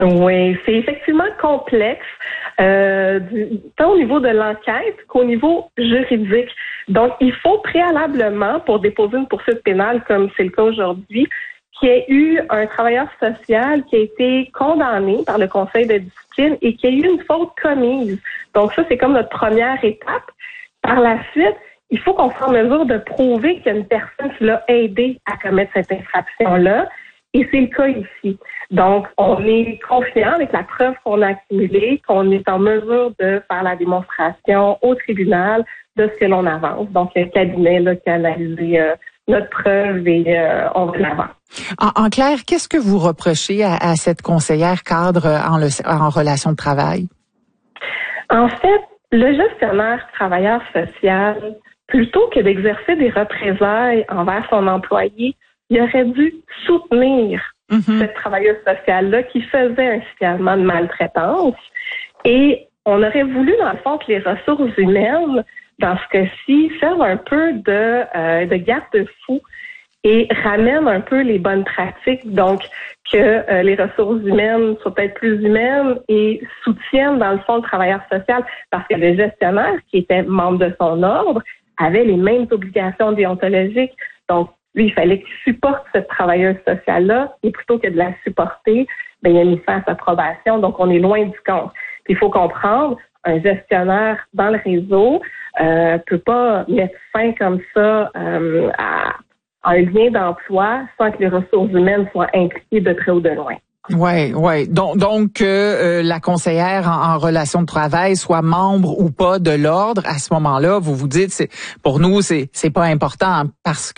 Oui, c'est effectivement complexe, tant au niveau de l'enquête qu'au niveau juridique. Donc, il faut préalablement, pour déposer une poursuite pénale, comme c'est le cas aujourd'hui, qu'il y ait eu un travailleur social qui a été condamné par le Conseil de discipline et qu'il y ait eu une faute commise. Donc, ça, c'est comme notre première étape. Par la suite, il faut qu'on soit en mesure de prouver qu'il y a une personne qui l'a aidé à commettre cette infraction-là. Et c'est le cas ici. Donc, on est confiant avec la preuve qu'on a accumulée, qu'on est en mesure de faire la démonstration au tribunal de ce que l'on avance. Donc, il y a un cabinet là, qui a analysé notre preuve et on va l'avant. En clair, qu'est-ce que vous reprochez à cette conseillère cadre en relation de travail? En fait, le gestionnaire travailleur social, plutôt que d'exercer des représailles envers son employé, il aurait dû soutenir cette travailleuse sociale-là qui faisait un signalement de maltraitance. Et on aurait voulu, dans le fond, que les ressources humaines, dans ce cas-ci, servent un peu de garde-fou et ramènent un peu les bonnes pratiques. Donc, que les ressources humaines soient peut-être plus humaines et soutiennent, dans le fond, le travailleur social. Parce que le gestionnaire, qui était membre de son ordre, avait les mêmes obligations déontologiques. Donc, lui, il fallait qu'il supporte cette travailleuse sociale-là, et plutôt que de la supporter, il a mis fin à sa probation, donc on est loin du compte. Puis, il faut comprendre, un gestionnaire dans le réseau peut pas mettre fin comme ça à un lien d'emploi sans que les ressources humaines soient impliquées de près ou de loin. Ouais. Donc la conseillère en relation de travail soit membre ou pas de l'ordre, à ce moment-là, vous vous dites, pour nous, c'est pas important parce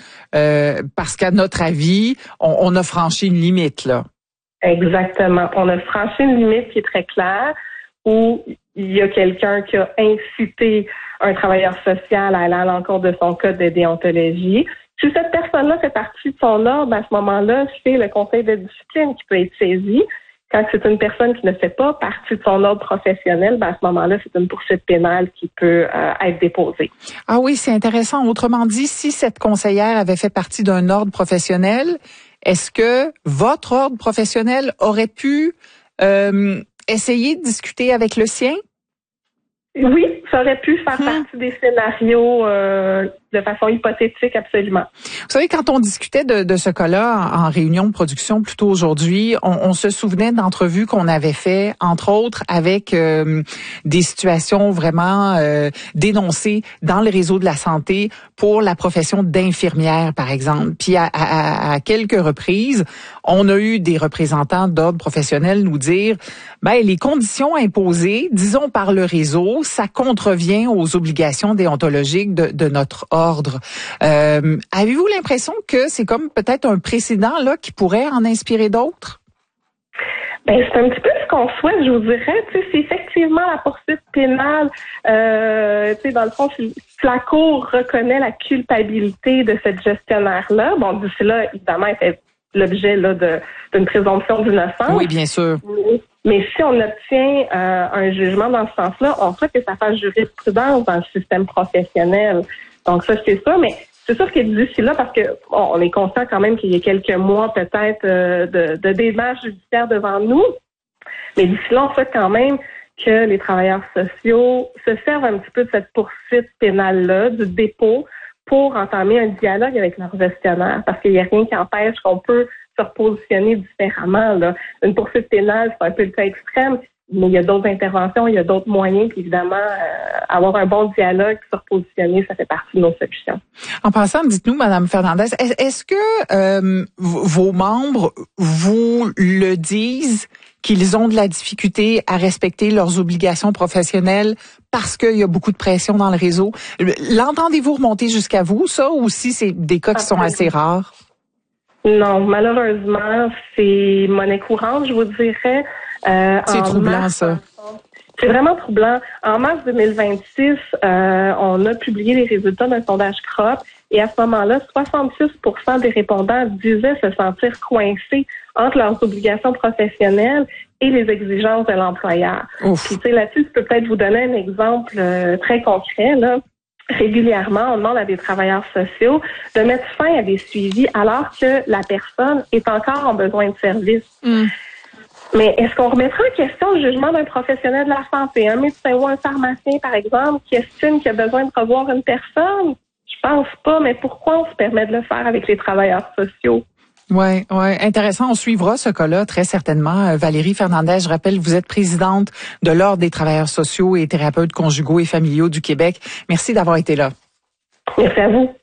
qu'à notre avis, on a franchi une limite là. Exactement. On a franchi une limite qui est très claire où il y a quelqu'un qui a incité un travailleur social à aller à l'encontre de son code de déontologie. Si cette personne-là fait partie de son ordre, à ce moment-là, c'est le conseil de discipline qui peut être saisi. Quand c'est une personne qui ne fait pas partie de son ordre professionnel, à ce moment-là, c'est une poursuite pénale qui peut être déposée. Ah oui, c'est intéressant. Autrement dit, si cette conseillère avait fait partie d'un ordre professionnel, est-ce que votre ordre professionnel aurait pu essayer de discuter avec le sien? Oui, ça aurait pu faire partie des scénarios de façon hypothétique, absolument. Vous savez, quand on discutait de ce cas-là en réunion de production plus tôt aujourd'hui, on se souvenait d'entrevues qu'on avait fait, entre autres, avec des situations vraiment dénoncées dans le réseau de la santé pour la profession d'infirmière, par exemple. Puis à quelques reprises, on a eu des représentants d'ordre professionnel nous dire, les conditions imposées, disons par le réseau, ça contrevient aux obligations déontologiques de notre ordre. Avez-vous l'impression que c'est comme peut-être un précédent là qui pourrait en inspirer d'autres? C'est un petit peu ce qu'on souhaite, je vous dirais. C'est effectivement la poursuite pénale. Dans le fond, si la Cour reconnaît la culpabilité de cette gestionnaire-là, d'ici là, évidemment, elle fait l'objet là d'une présomption d'innocence. Oui, bien sûr. Mais si on obtient un jugement dans ce sens-là, on souhaite que ça fasse jurisprudence dans le système professionnel. Donc ça, c'est sûr, mais c'est sûr que d'ici là, parce que on est conscient quand même qu'il y a quelques mois peut-être de démarches judiciaires devant nous, mais d'ici là, on souhaite quand même que les travailleurs sociaux se servent un petit peu de cette poursuite pénale-là, du dépôt, pour entamer un dialogue avec leur gestionnaire, parce qu'il n'y a rien qui empêche qu'on peut se repositionner différemment. Là. Une poursuite pénale, c'est un peu le cas extrême, mais il y a d'autres interventions, il y a d'autres moyens, puis évidemment, avoir un bon dialogue, se repositionner, ça fait partie de nos solutions. En passant, dites-nous, Madame Fernandez, est-ce que vos membres vous le disent qu'ils ont de la difficulté à respecter leurs obligations professionnelles parce qu'il y a beaucoup de pression dans le réseau? L'entendez-vous remonter jusqu'à vous, ça, ou si c'est des cas qui sont assez rares? Non, malheureusement, c'est monnaie courante, je vous dirais. C'est troublant, ça. C'est vraiment troublant. En mars 2026, on a publié les résultats d'un sondage CROP et à ce moment-là, 66% des répondants disaient se sentir coincés entre leurs obligations professionnelles et les exigences de l'employeur. Puis, là-dessus, je peux peut-être vous donner un exemple très concret, là. Régulièrement, on demande à des travailleurs sociaux de mettre fin à des suivis alors que la personne est encore en besoin de service. Mais est-ce qu'on remettra en question le jugement d'un professionnel de la santé, un médecin ou un pharmacien, par exemple, qui estime qu'il a besoin de revoir une personne? Je pense pas, mais pourquoi on se permet de le faire avec les travailleurs sociaux? Ouais, intéressant. On suivra ce cas-là très certainement. Valérie Fernandez, je rappelle, vous êtes présidente de l'Ordre des travailleurs sociaux et thérapeutes conjugaux et familiaux du Québec. Merci d'avoir été là. Merci à vous.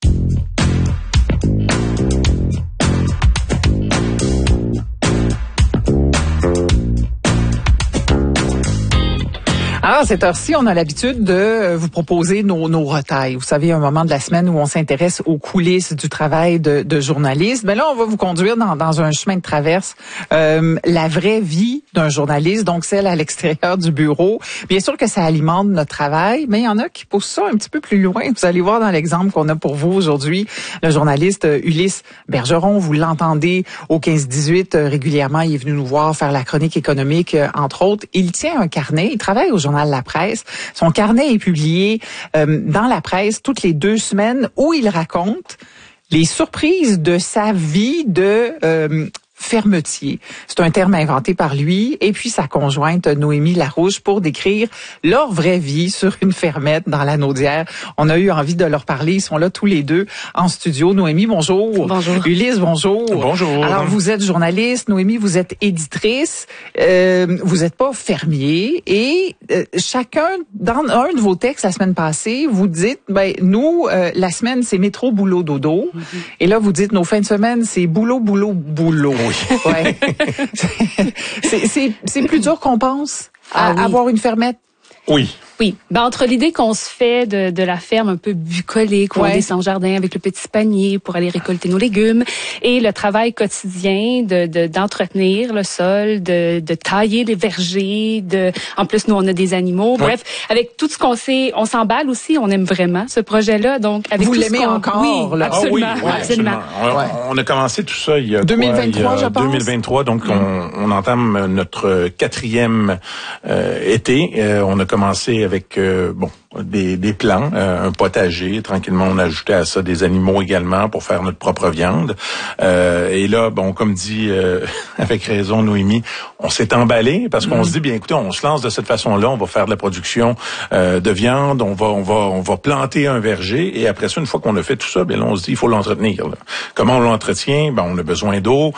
Alors, à cette heure-ci, on a l'habitude de vous proposer nos retailles. Vous savez, un moment de la semaine où on s'intéresse aux coulisses du travail de journaliste. Ben là, on va vous conduire dans un chemin de traverse. La vraie vie d'un journaliste, donc celle à l'extérieur du bureau. Bien sûr que ça alimente notre travail, mais il y en a qui poussent ça un petit peu plus loin. Vous allez voir dans l'exemple qu'on a pour vous aujourd'hui, le journaliste Ulysse Bergeron. Vous l'entendez au 15-18 régulièrement. Il est venu nous voir faire la chronique économique, entre autres. Il tient un carnet. Il travaille au journal La Presse. Son carnet est publié dans La Presse toutes les 2 semaines où il raconte les surprises de sa vie de fermetier. C'est un terme inventé par lui et puis sa conjointe Noémie Larouche pour décrire leur vraie vie sur une fermette dans la Naudière. On a eu envie de leur parler. Ils sont là tous les deux en studio. Noémie, bonjour. Bonjour. Ulysse, bonjour. Bonjour. Alors, vous êtes journaliste. Noémie, vous êtes éditrice. Vous n'êtes pas fermier. Et chacun, dans un de vos textes la semaine passée, vous dites, nous, la semaine, c'est métro, boulot, dodo. Mm-hmm. Et là, vous dites, nos fins de semaine, c'est boulot, boulot, boulot. Oui. Ouais. c'est plus dur qu'on pense à avoir une fermette. Oui. Oui. Entre l'idée qu'on se fait de la ferme un peu bucolique, où on descend au jardin avec le petit panier pour aller récolter nos légumes, et le travail quotidien d'entretenir le sol, de tailler les vergers, en plus, nous, on a des animaux. Oui. Bref, avec tout ce qu'on sait, on s'emballe aussi, on aime vraiment ce projet-là. Donc, avec vous tout l'aimez encore, oui, là? Absolument. Oui, absolument. On a commencé tout ça il y a 2023, je pense. 2023, donc on entame notre 4e été. On a commencé avec des plants, un potager. Tranquillement, on a ajouté à ça des animaux également pour faire notre propre viande. Et là, comme dit avec raison Noémie, on s'est emballé parce qu'on se dit, bien écoutez, on se lance de cette façon-là, on va faire de la production de viande, on va planter un verger et après ça, une fois qu'on a fait tout ça, bien là, on se dit, il faut l'entretenir. Là. Comment on l'entretient? On a besoin d'eau.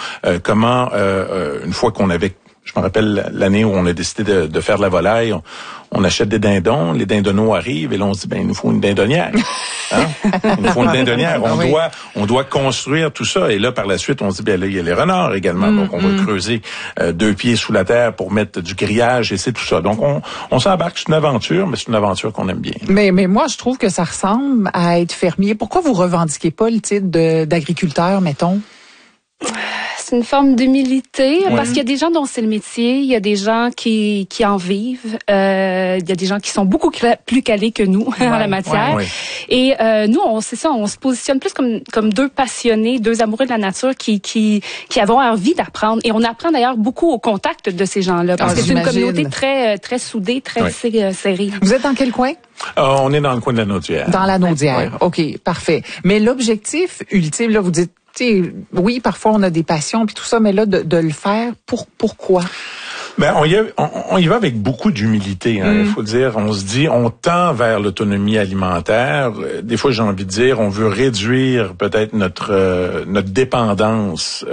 Une fois qu'on avait, je me rappelle l'année où on a décidé de faire de la volaille, on achète des dindons, les dindonneaux arrivent et là on se dit, il nous faut une dindonnière. Hein? Il nous faut une dindonnière. On doit construire tout ça. Et là, par la suite, on se dit, là, il y a les renards également. Donc, on va creuser 2 pieds sous la terre pour mettre du grillage et c'est tout ça. Donc, on s'embarque. C'est une aventure, mais c'est une aventure qu'on aime bien. Mais moi, je trouve que ça ressemble à être fermier. Pourquoi vous revendiquez pas le titre d'agriculteur, mettons? C'est une forme d'humilité parce qu'il y a des gens dont c'est le métier, il y a des gens qui en vivent, il y a des gens qui sont beaucoup plus calés que nous en la matière. Et nous, on se positionne plus comme 2 passionnés, 2 amoureux de la nature qui avons envie d'apprendre. Et on apprend d'ailleurs beaucoup au contact de ces gens-là parce que c'est une communauté très très soudée, très serrée. Vous êtes dans quel coin? On est dans le coin de la Naudière. Dans la Naudière. OK, parfait. Mais l'objectif ultime, là, vous dites, oui, parfois on a des passions puis tout ça, mais là de le faire pourquoi? On y va avec beaucoup d'humilité, il faut dire. On se dit, on tend vers l'autonomie alimentaire. Des fois, j'ai envie de dire, on veut réduire peut-être notre dépendance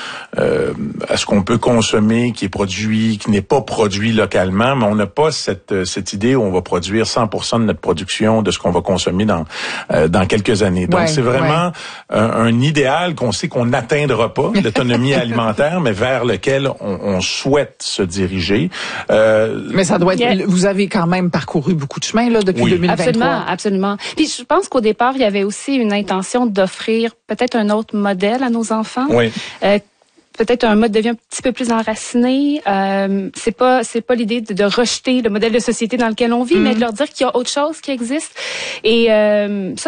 à ce qu'on peut consommer, qui n'est pas produit localement, mais on n'a pas cette idée où on va produire 100% de notre production de ce qu'on va consommer dans quelques années. Donc, c'est vraiment un idéal qu'on sait qu'on n'atteindra pas, l'autonomie alimentaire, mais vers lequel on souhaite se diriger. Mais ça doit être. Vous avez quand même parcouru beaucoup de chemin là depuis 2023. Absolument. Puis je pense qu'au départ, il y avait aussi une intention d'offrir peut-être un autre modèle à nos enfants. Oui. Peut-être un mode de vie un petit peu plus enraciné. C'est pas l'idée de rejeter le modèle de société dans lequel on vit, mais de leur dire qu'il y a autre chose qui existe. Et ça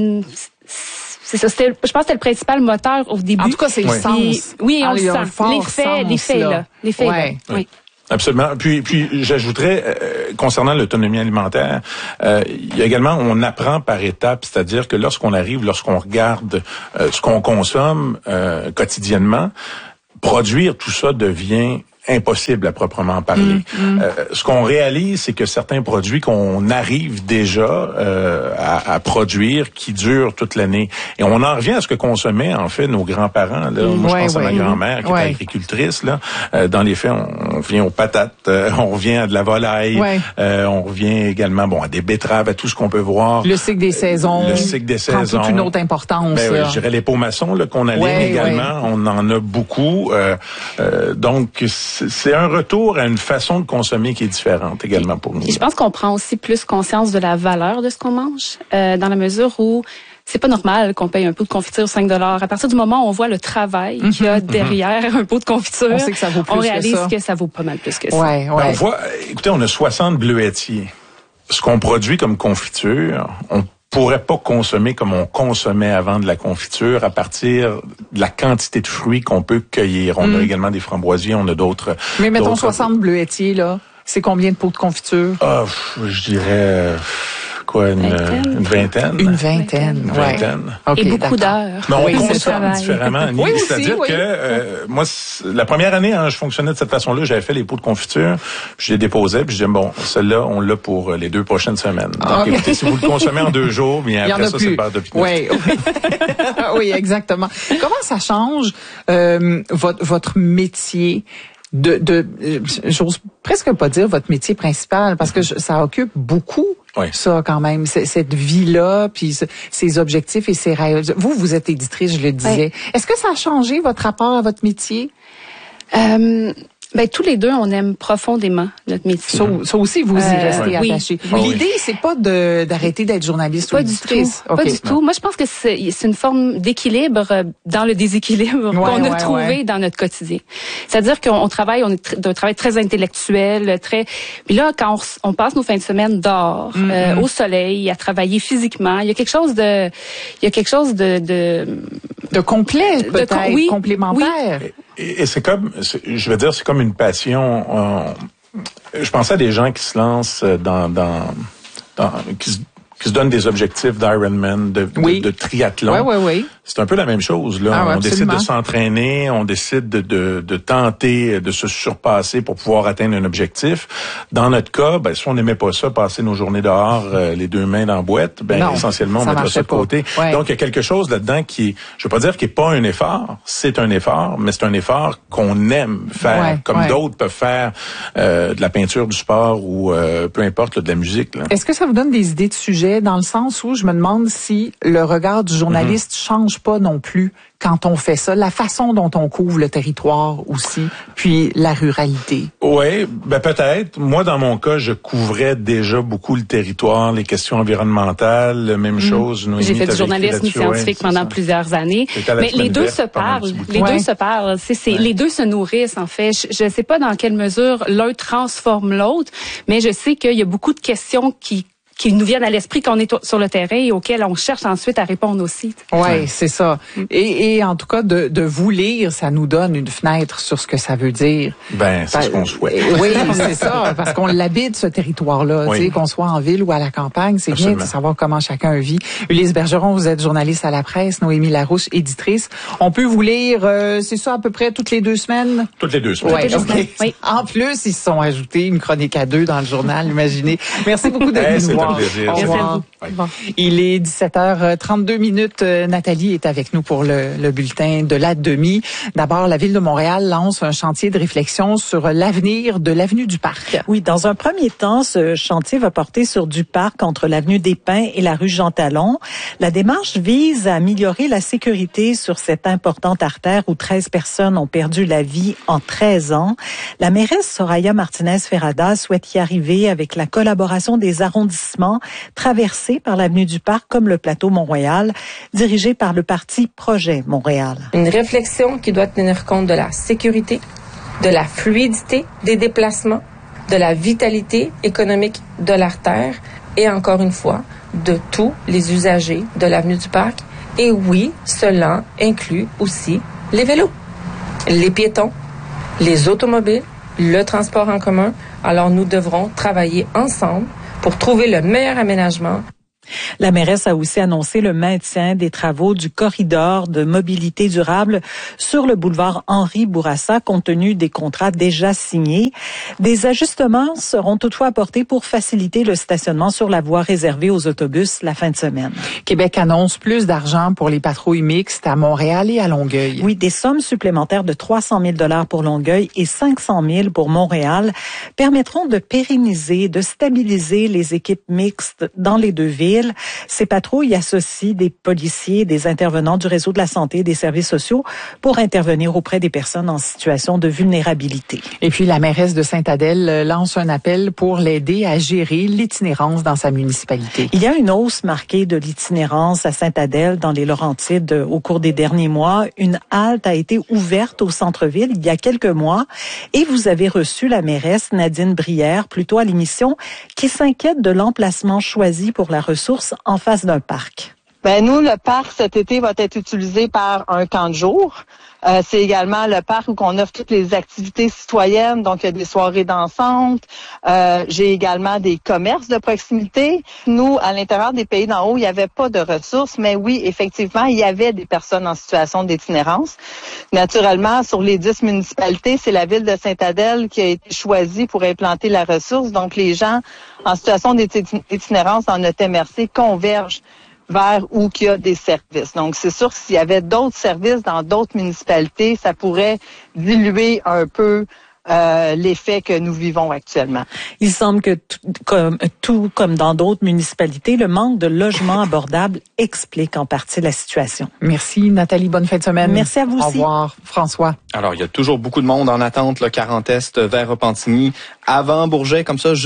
c'est ça. Je pense que c'était le principal moteur au début. En tout cas, c'est le sens. Oui, on le sent. Les faits, là. Oui. Absolument. Puis j'ajouterais, concernant l'autonomie alimentaire, il y a également, on apprend par étapes, c'est-à-dire que lorsqu'on regarde ce qu'on consomme quotidiennement, produire tout ça devient impossible à proprement parler. Ce qu'on réalise, c'est que certains produits qu'on arrive déjà à produire, qui durent toute l'année, et on en revient à ce que consommaient en fait nos grands-parents. Là. Moi, je pense à ma grand-mère qui était agricultrice. Là, dans les faits, on revient aux patates, on revient à de la volaille, on revient également à des betteraves, à tout ce qu'on peut voir. Le cycle des saisons. Le cycle des saisons. Prend toute une autre importance. Je dirais les pots maçons là qu'on aligne également. On en a beaucoup. Donc c'est un retour à une façon de consommer qui est différente également pour nous. Et je pense qu'on prend aussi plus conscience de la valeur de ce qu'on mange, dans la mesure où c'est pas normal qu'on paye un pot de confiture $5. À partir du moment où on voit le travail qu'il y a derrière un pot de confiture, on sait que ça vaut plus on réalise que ça vaut pas mal plus que ça. On voit, écoutez, on a 60 bleuetiers. Ce qu'on produit comme confiture, on pourrait pas consommer comme on consommait avant de la confiture à partir de la quantité de fruits qu'on peut cueillir. On a également des framboisiers, on a d'autres. Mais mettons 60 bleuetiers, là. C'est combien de pots de confiture? Je dirais... une vingtaine? Une vingtaine, Okay, et beaucoup d'heures. Mais on consomme différemment. C'est-à-dire que moi, la première année, je fonctionnais de cette façon-là. J'avais fait les pots de confiture, puis je les déposais, puis je disais, celle-là, on l'a pour les 2 prochaines semaines. Donc, écoutez, si vous le consommez en 2 jours, bien après ça, c'est le beurre de pinot. Oui, exactement. Comment ça change votre métier? J'ose presque pas dire votre métier principal, parce que ça occupe beaucoup, ça quand même, cette vie-là, puis ces objectifs et ces rêves. Vous êtes éditrice, je le disais. Est-ce que ça a changé votre rapport à votre métier? Tous les deux, on aime profondément notre métier. Ça aussi, vous y restez attachés. L'idée, c'est pas d'arrêter d'être journaliste ou éditrice. Pas du tout. Moi, je pense que c'est une forme d'équilibre dans le déséquilibre qu'on a trouvé dans notre quotidien. C'est-à-dire qu'on travaille, on est d'un travail très intellectuel, Puis là, quand on passe nos fins de semaine dehors, au soleil, à travailler physiquement, il y a quelque chose de complet, peut-être, complémentaire. Oui. Et c'est comme une passion. Je pensais à des gens qui se lancent qui se donnent des objectifs d'Ironman, de triathlon. Oui. C'est un peu la même chose, là. On décide de s'entraîner, on décide de tenter de se surpasser pour pouvoir atteindre un objectif. Dans notre cas, si on n'aimait pas ça, passer nos journées dehors, les 2 mains dans la boîte, essentiellement, on mettrait ça de côté. Donc, il y a quelque chose là-dedans qui, je veux pas dire qu'il n'est pas un effort, c'est un effort, mais c'est un effort qu'on aime faire, comme d'autres peuvent faire de la peinture, du sport ou peu importe, là, de la musique. Là. Est-ce que ça vous donne des idées de sujets, dans le sens où je me demande si le regard du journaliste change pas non plus quand on fait ça, la façon dont on couvre le territoire aussi, puis la ruralité? Oui, peut-être. Moi, dans mon cas, je couvrais déjà beaucoup le territoire, les questions environnementales, même chose. J'ai fait du journalisme scientifique pendant plusieurs années. Mais les deux se parlent. Les deux se parlent. Les deux se nourrissent, en fait. Je ne sais pas dans quelle mesure l'un transforme l'autre, mais je sais qu'il y a beaucoup de questions qui nous viennent à l'esprit quand on est sur le terrain et auxquelles on cherche ensuite à répondre aussi. Oui, c'est ça. Et en tout cas, de vous lire, ça nous donne une fenêtre sur ce que ça veut dire. C'est ce qu'on souhaite. Oui, c'est ça, parce qu'on l'habite, ce territoire-là, qu'on soit en ville ou à la campagne. C'est bien de savoir comment chacun vit. Ulysse Bergeron, vous êtes journaliste à la presse, Noémie Larouche, éditrice. On peut vous lire, c'est ça, à peu près toutes les 2 semaines? Toutes les 2 semaines. Oui. En plus, ils se sont ajoutés une chronique à 2 dans le journal, imaginez. Merci beaucoup d'être venu nous voir. Plaisir. Au revoir. Il est 17h32. Nathalie est avec nous pour le bulletin de la demi. D'abord, la Ville de Montréal lance un chantier de réflexion sur l'avenir de l'avenue du Parc. Oui, dans un premier temps, ce chantier va porter sur du Parc entre l'avenue des Pins et la rue Jean-Talon. La démarche vise à améliorer la sécurité sur cette importante artère où 13 personnes ont perdu la vie en 13 ans. La mairesse Soraya Martinez-Ferrada souhaite y arriver avec la collaboration des arrondissements traversés par l'avenue du Parc comme le plateau Mont-Royal, dirigé par le parti Projet Montréal. Une réflexion qui doit tenir compte de la sécurité, de la fluidité des déplacements, de la vitalité économique de l'artère et encore une fois, de tous les usagers de l'avenue du Parc. Et oui, cela inclut aussi les vélos, les piétons, les automobiles, le transport en commun. Alors nous devrons travailler ensemble pour trouver le meilleur aménagement. La mairesse a aussi annoncé le maintien des travaux du corridor de mobilité durable sur le boulevard Henri Bourassa, compte tenu des contrats déjà signés. Des ajustements seront toutefois apportés pour faciliter le stationnement sur la voie réservée aux autobus la fin de semaine. Québec annonce plus d'argent pour les patrouilles mixtes à Montréal et à Longueuil. Oui, des sommes supplémentaires de 300 000 $ pour Longueuil et 500 000 pour Montréal permettront de pérenniser, de stabiliser les équipes mixtes dans les deux villes. Ces patrouilles associent des policiers, des intervenants du réseau de la santé et des services sociaux pour intervenir auprès des personnes en situation de vulnérabilité. Et puis, la mairesse de Sainte-Adèle lance un appel pour l'aider à gérer l'itinérance dans sa municipalité. Il y a une hausse marquée de l'itinérance à Sainte-Adèle dans les Laurentides au cours des derniers mois. Une halte a été ouverte au centre-ville il y a quelques mois et vous avez reçu la mairesse Nadine Brière, plus tôt à l'émission, qui s'inquiète de l'emplacement choisi pour la ressource en face d'un parc. Nous, le parc cet été va être utilisé par un camp de jour. C'est également le parc où on offre toutes les activités citoyennes, donc il y a des soirées dansantes. J'ai également des commerces de proximité. Nous, à l'intérieur des pays d'en haut, il n'y avait pas de ressources, mais oui, effectivement, il y avait des personnes en situation d'itinérance. Naturellement, sur les 10 municipalités, c'est la ville de Sainte-Adèle qui a été choisie pour implanter la ressource. Donc, les gens en situation d'itinérance dans notre MRC convergent vers où il y a des services. Donc, c'est sûr que s'il y avait d'autres services dans d'autres municipalités, ça pourrait diluer un peu l'effet que nous vivons actuellement. Il semble que tout comme dans d'autres municipalités, le manque de logements abordables explique en partie la situation. Merci Nathalie, bonne fin de semaine. Merci à vous aussi. Au revoir François. Alors, il y a toujours beaucoup de monde en attente, le 40 Est vers Repentigny, avant Bourget, comme ça,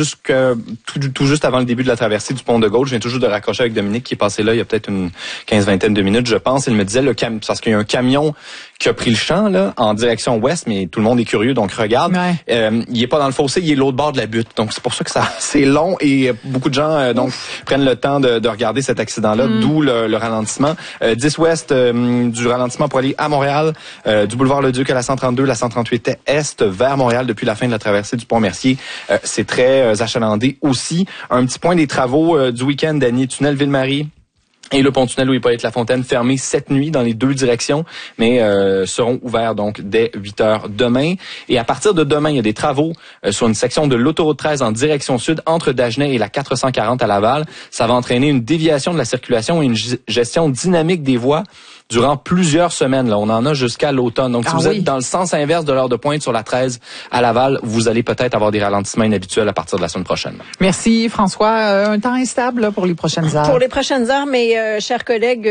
tout juste avant le début de la traversée du pont de Gaulle. Je viens toujours de raccrocher avec Dominique qui est passé là il y a peut-être une 15-20 de minutes, je pense. Il me disait parce qu'il y a un camion qui a pris le champ là en direction ouest, mais tout le monde est curieux, donc regarde. Ouais. Il est pas dans le fossé, il est l'autre bord de la butte. Donc c'est pour ça que c'est long et beaucoup de gens prennent le temps de regarder cet accident-là, d'où le ralentissement. 10 ouest du ralentissement pour aller à Montréal, du boulevard Le Duc à la 132, la 138 Est vers Montréal depuis la fin de la traversée du pont Mercier. C'est très achalandé aussi. Un petit point des travaux du week-end, Dany, tunnel Ville-Marie et le pont-tunnel Louis-Hippolyte Lafontaine fermés cette nuit dans les deux directions, mais seront ouverts donc dès 8h demain. Et à partir de demain, il y a des travaux sur une section de l'autoroute 13 en direction sud entre Dagenais et la 440 à Laval. Ça va entraîner une déviation de la circulation et une gestion dynamique des voies durant plusieurs semaines. Là, on en a jusqu'à l'automne. Donc, si vous êtes dans le sens inverse de l'heure de pointe sur la 13 à Laval, vous allez peut-être avoir des ralentissements inhabituels à partir de la semaine prochaine. Merci, François. Un temps instable là, pour les prochaines heures. Pour les prochaines heures, mes chers collègues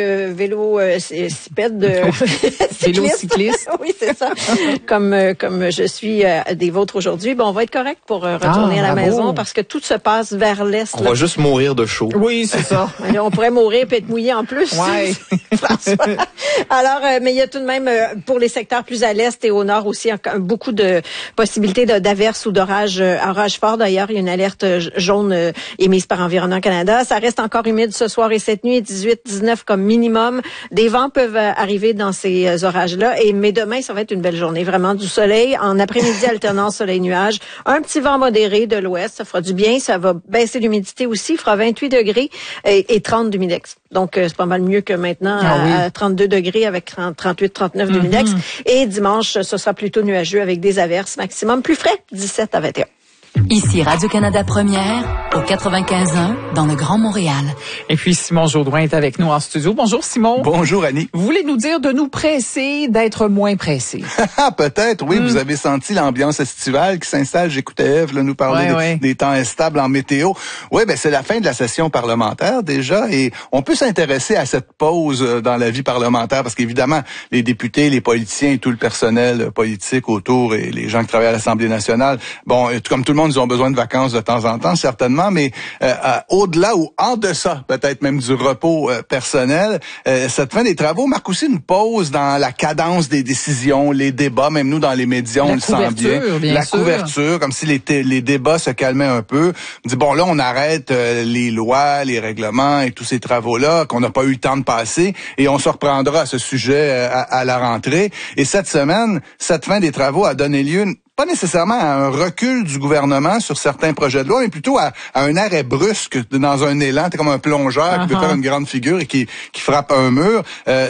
vélo-cyclistes. Oui, c'est ça. comme je suis des vôtres aujourd'hui, on va être correct pour retourner à la maison parce que tout se passe vers l'est. On va juste mourir de chaud. Oui, c'est ça. On pourrait mourir et être mouillé en plus. Ouais. Alors, mais il y a tout de même, pour les secteurs plus à l'est et au nord aussi, beaucoup de possibilités d'averses ou d'orages forts. D'ailleurs, il y a une alerte jaune émise par Environnement Canada. Ça reste encore humide ce soir et cette nuit, 18-19 comme minimum. Des vents peuvent arriver dans ces orages-là. Mais demain, ça va être une belle journée. Vraiment du soleil. En après-midi, alternance soleil-nuage. Un petit vent modéré de l'ouest. Ça fera du bien. Ça va baisser l'humidité aussi. Il fera 28 degrés et 30 d'humidex. Donc, c'est pas mal mieux que maintenant à 32 degrés avec 38-39 d'humidex. Et dimanche, ce sera plutôt nuageux avec des averses maximum plus frais, 17 à 21. Ici Radio-Canada Première, au 95.1, dans le Grand Montréal. Et puis Simon Jourdouin est avec nous en studio. Bonjour Simon. Bonjour Annie. Vous voulez nous dire de nous presser, d'être moins pressés? Peut-être, oui. Vous avez senti l'ambiance estivale qui s'installe. J'écoutais Ève nous parler des temps instables en météo. Oui, c'est la fin de la session parlementaire déjà et on peut s'intéresser à cette pause dans la vie parlementaire parce qu'évidemment, les députés, les politiciens et tout le personnel politique autour et les gens qui travaillent à l'Assemblée nationale, comme tout le monde, ils ont besoin de vacances de temps en temps, certainement, mais au-delà ou en deçà, peut-être même du repos personnel, cette fin des travaux marque aussi une pause dans la cadence des décisions, les débats, même nous dans les médias, on le sent bien. La couverture, comme si les débats se calmaient un peu. On dit, là, on arrête les lois, les règlements et tous ces travaux-là qu'on n'a pas eu le temps de passer et on se reprendra à ce sujet à la rentrée. Et cette semaine, cette fin des travaux a donné lieu pas nécessairement à un recul du gouvernement sur certains projets de loi, mais plutôt à un arrêt brusque dans un élan. T'es comme un plongeur qui veut faire une grande figure et qui frappe un mur.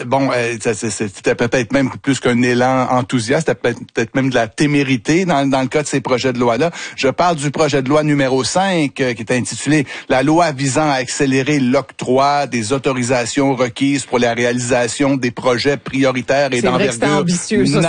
C'était peut-être même plus qu'un élan enthousiaste, c'était peut-être même de la témérité dans le cas de ces projets de loi-là. Je parle du projet de loi numéro 5 qui est intitulé « La loi visant à accélérer l'octroi des autorisations requises pour la réalisation des projets prioritaires et d'envergure nationale. »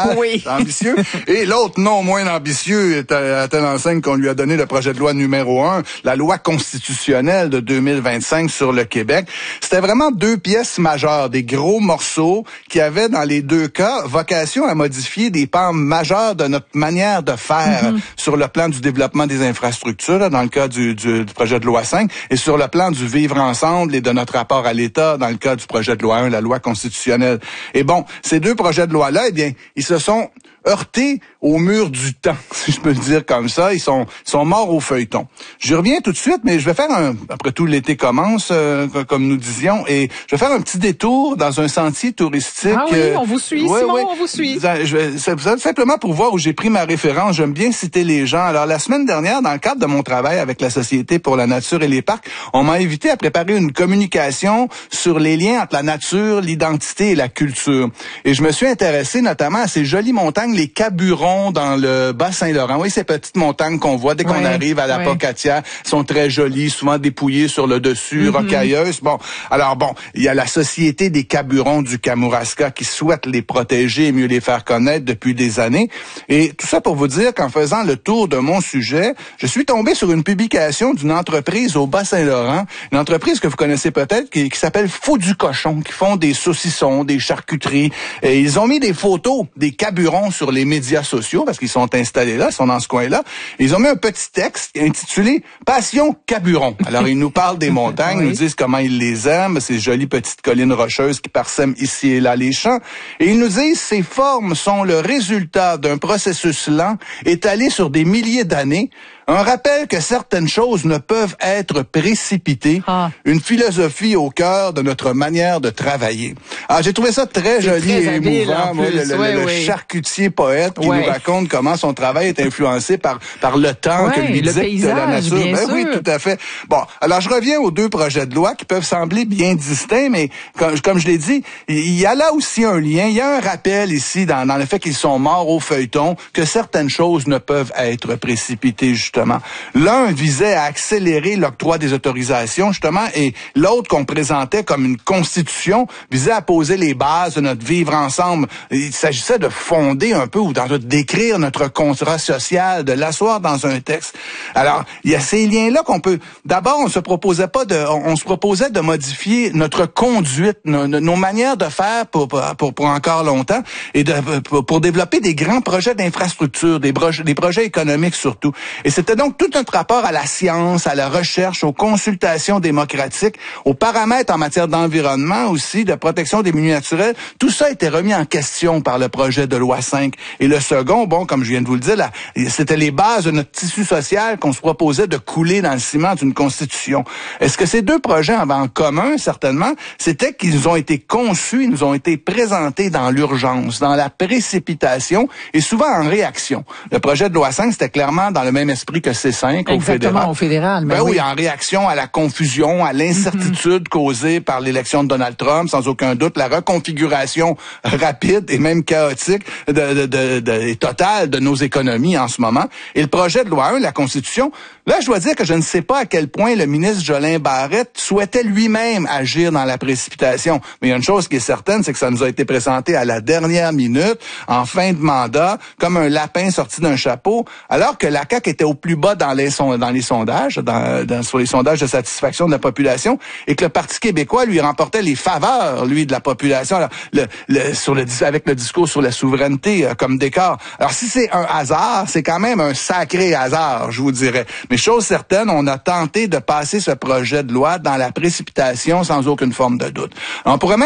Oui. C'est ambitieux. Et l'autre, non moins ambitieux, est à telle enseigne qu'on lui a donné le projet de loi numéro 1, la loi constitutionnelle de 2025 sur le Québec. C'était vraiment deux pièces majeures, des gros morceaux qui avaient dans les deux cas vocation à modifier des pans majeurs de notre manière de faire sur le plan du développement des infrastructures, là, dans le cas du projet de loi 5, et sur le plan du vivre ensemble et de notre rapport à l'État, dans le cas du projet de loi 1, la loi constitutionnelle. Et bon, ces deux projets de loi-là, eh bien, ils se sont heurtés au mur du temps, si je peux le dire comme ça. Ils sont morts au feuilleton. Je reviens tout de suite, mais je vais faire après tout, l'été commence, comme nous disions, et je vais faire un petit détour dans un sentier touristique. Ah oui, on vous suit, Simon, on vous suit. Simplement pour voir où j'ai pris ma référence, j'aime bien citer les gens. Alors, la semaine dernière, dans le cadre de mon travail avec la Société pour la nature et les parcs, on m'a invité à préparer une communication sur les liens entre la nature, l'identité et la culture. Et je me suis intéressé notamment à ces jolies montagnes, les Caburons dans le Bas-Saint-Laurent. Oui, ces petites montagnes qu'on voit dès qu'on arrive à la Pocatière, sont très jolies, souvent dépouillées sur le dessus, rocailleuses. Bon, alors il y a la Société des Caburons du Kamouraska qui souhaite les protéger et mieux les faire connaître depuis des années. Et tout ça pour vous dire qu'en faisant le tour de mon sujet, je suis tombé sur une publication d'une entreprise au Bas-Saint-Laurent, une entreprise que vous connaissez peut-être, qui s'appelle Faux du Cochon, qui font des saucissons, des charcuteries. Et ils ont mis des photos des Caburons sur les médias sociaux, parce qu'ils sont installés là, ils sont dans ce coin-là. Ils ont mis un petit texte intitulé « Passion Caburon ». Alors, ils nous parlent des montagnes, nous disent comment ils les aiment, ces jolies petites collines rocheuses qui parsèment ici et là les champs. Et ils nous disent « Ces formes sont le résultat d'un processus lent étalé sur des milliers d'années. Un rappel que certaines choses ne peuvent être précipitées. Une philosophie au cœur de notre manière de travailler. » Alors, j'ai trouvé ça très joli et émouvant. Moi, le charcutier poète qui nous raconte comment son travail est influencé par le temps que lui dicte la nature. Oui, tout à fait. Bon, alors je reviens aux deux projets de loi qui peuvent sembler bien distincts, mais comme je l'ai dit, il y a là aussi un lien. Il y a un rappel ici dans le fait qu'ils sont morts au feuilleton, que certaines choses ne peuvent être précipitées, justement. L'un visait à accélérer l'octroi des autorisations, justement, et l'autre qu'on présentait comme une constitution visait à poser les bases de notre vivre ensemble. Il s'agissait de fonder un peu ou d'écrire notre contrat social, de l'asseoir dans un texte. Alors, il y a ces liens-là qu'on peut... D'abord, on se proposait de modifier notre conduite, nos manières de faire pour encore longtemps, et pour développer des grands projets d'infrastructure, des projets économiques surtout. Et c'était donc tout notre rapport à la science, à la recherche, aux consultations démocratiques, aux paramètres en matière d'environnement aussi, de protection des milieux naturels. Tout ça a été remis en question par le projet de loi 5. Et le second, bon, comme je viens de vous le dire, là, c'était les bases de notre tissu social qu'on se proposait de couler dans le ciment d'une constitution. Est-ce que ces deux projets avaient en commun, certainement? C'était qu'ils ont été conçus, ils nous ont été présentés dans l'urgence, dans la précipitation et souvent en réaction. Le projet de loi 5, c'était clairement dans le même esprit que C5 au fédéral. Ben oui, en réaction à la confusion, à l'incertitude causée par l'élection de Donald Trump, sans aucun doute, la reconfiguration rapide et même chaotique et totale de nos économies en ce moment. Et le projet de loi 1, la Constitution, là, je dois dire que je ne sais pas à quel point le ministre Jolin Barrette souhaitait lui-même agir dans la précipitation. Mais il y a une chose qui est certaine, c'est que ça nous a été présenté à la dernière minute, en fin de mandat, comme un lapin sorti d'un chapeau, alors que la CAQ était au plus bas dans les sondages, sur les sondages de satisfaction de la population, et que le Parti québécois lui remportait les faveurs, lui, de la population, alors, avec le discours sur la souveraineté comme décor. Alors, si c'est un hasard, c'est quand même un sacré hasard, je vous dirais. Mais chose certaine, on a tenté de passer ce projet de loi dans la précipitation sans aucune forme de doute. Alors, on pourrait même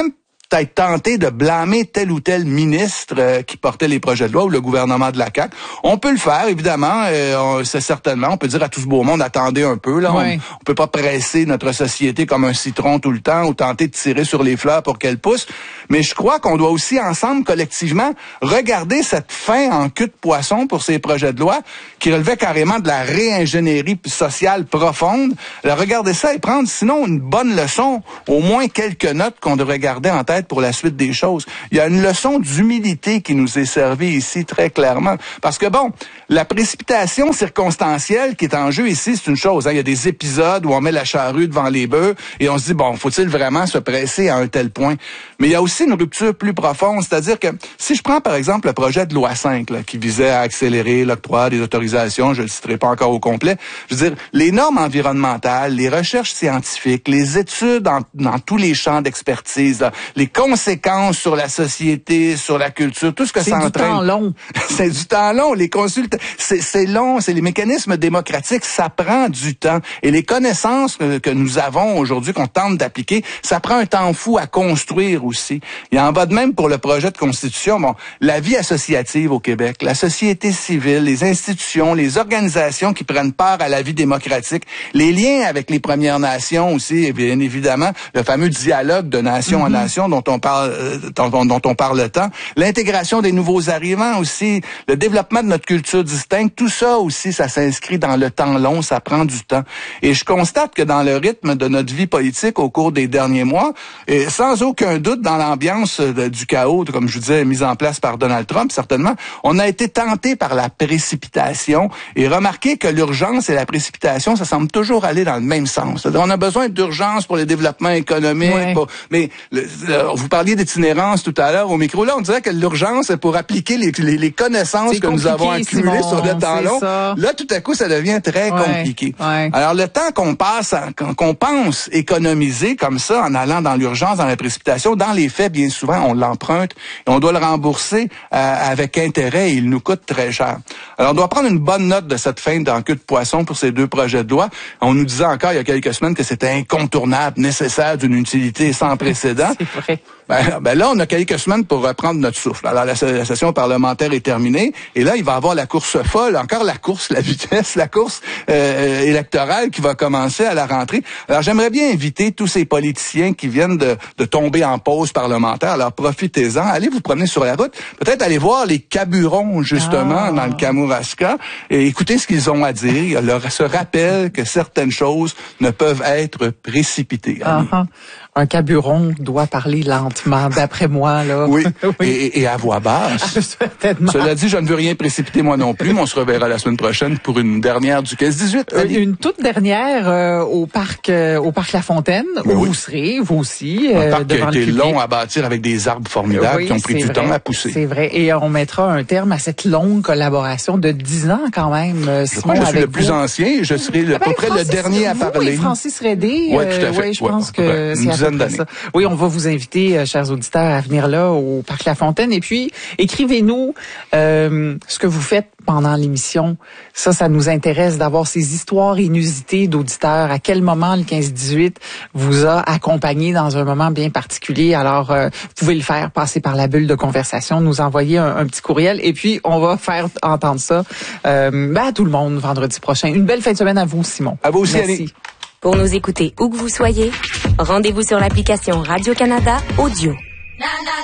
peut-être tenté de blâmer tel ou tel ministre qui portait les projets de loi ou le gouvernement de la CAQ. On peut le faire, évidemment. C'est certainement. On peut dire à tout ce beau monde, attendez un peu. Là, on peut pas presser notre société comme un citron tout le temps ou tenter de tirer sur les fleurs pour qu'elles poussent. Mais je crois qu'on doit aussi ensemble, collectivement, regarder cette fin en queue de poisson pour ces projets de loi qui relevaient carrément de la réingénierie sociale profonde. Alors, regardez ça et prendre sinon une bonne leçon, au moins quelques notes qu'on devrait garder en tête pour la suite des choses. Il y a une leçon d'humilité qui nous est servie ici très clairement. Parce que bon, la précipitation circonstancielle qui est en jeu ici, c'est une chose. Il y a des épisodes où on met la charrue devant les bœufs et on se dit, bon, faut-il vraiment se presser à un tel point? Mais il y a aussi une rupture plus profonde, c'est-à-dire que si je prends par exemple le projet de loi 5 là, qui visait à accélérer l'octroi des autorisations, je le citerai pas encore au complet, je veux dire, les normes environnementales, les recherches scientifiques, les études dans tous les champs d'expertise, là, les conséquences sur la société, sur la culture, tout ce que ça entraîne. C'est du temps long. C'est du temps long. Les consultes, c'est long. C'est les mécanismes démocratiques. Ça prend du temps. Et les connaissances que nous avons aujourd'hui, qu'on tente d'appliquer, ça prend un temps fou à construire aussi. Il en va de même pour le projet de constitution. Bon, la vie associative au Québec, la société civile, les institutions, les organisations qui prennent part à la vie démocratique, les liens avec les Premières Nations aussi, et bien évidemment, le fameux dialogue de nation en nation dont on parle, dont on parle tant, l'intégration des nouveaux arrivants aussi, le développement de notre culture distincte, tout ça aussi, ça s'inscrit dans le temps long, ça prend du temps. Et je constate que dans le rythme de notre vie politique au cours des derniers mois, et sans aucun doute dans l'ambiance du chaos, comme je vous disais, mise en place par Donald Trump, certainement, on a été tenté par la précipitation et remarquez que l'urgence et la précipitation, ça semble toujours aller dans le même sens. C'est-à-dire, on a besoin d'urgence pour le développement économique, mais vous parliez d'itinérance tout à l'heure au micro, là, on dirait que l'urgence, c'est pour appliquer les connaissances que nous avons accumulées sur le temps long. Là, tout à coup, ça devient très compliqué. Alors, le temps qu'on passe, qu'on pense économiser comme ça, en allant dans l'urgence, dans la précipitation, dans les faits, bien souvent, on l'emprunte et on doit le rembourser avec intérêt et il nous coûte très cher. Alors, on doit prendre une bonne note de cette fin d'en queue de poisson pour ces deux projets de loi. On nous disait encore il y a quelques semaines que c'était incontournable, nécessaire, d'une utilité sans précédent. C'est vrai. Ben là, on a quelques semaines pour reprendre notre souffle. Alors, la session parlementaire est terminée. Et là, il va y avoir la course folle, encore la vitesse, la course électorale qui va commencer à la rentrée. Alors, j'aimerais bien inviter tous ces politiciens qui viennent de tomber en pause parlementaire. Alors, profitez-en. Allez vous promener sur la route. Peut-être aller voir les Caburons, justement, dans le Kamouraska. Et écoutez ce qu'ils ont à dire. Il leur se rappelle que certaines choses ne peuvent être précipitées. Un Caburon doit parler lentement, d'après moi, là. Oui. Et à voix basse. Certainement. Cela dit, je ne veux rien précipiter moi non plus, mais on se reverra la semaine prochaine pour une dernière du 15-18. Une toute dernière au parc La Fontaine, où vous serez, vous aussi. Un parc qui a été long à bâtir avec des arbres formidables qui ont pris du temps à pousser. C'est vrai. Et on mettra un terme à cette longue collaboration de 10 ans quand même, je crois que je suis le plus ancien et je serai à peu près le dernier à parler. Francis Redé. Oui, tout à fait. Oui, je pense que c'est ça. Oui, on va vous inviter, chers auditeurs, à venir là au Parc La Fontaine. Et puis, écrivez-nous ce que vous faites pendant l'émission. Ça nous intéresse d'avoir ces histoires inusitées d'auditeurs. À quel moment le 15-18 vous a accompagné dans un moment bien particulier. Alors, vous pouvez le faire, passer par la bulle de conversation, nous envoyer un petit courriel. Et puis, on va faire entendre ça à tout le monde vendredi prochain. Une belle fin de semaine à vous, Simon. À vous aussi, Merci. Annie. Pour nous écouter où que vous soyez, rendez-vous sur l'application Radio-Canada Audio.